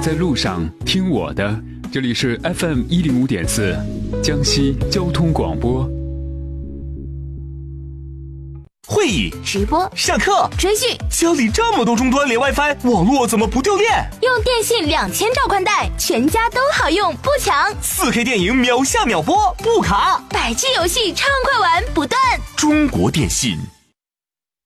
在路上听我的，这里是 FM105.4 江西交通广播。 会议、 直播、 上课、 追剧， 家里这么多终端连 WiFi， 网络怎么不掉电？ 用电信2000兆宽带，全家都好用，不抢。 4K 电影秒下秒播，不卡。 100G 游戏畅快玩不断。 中国电信。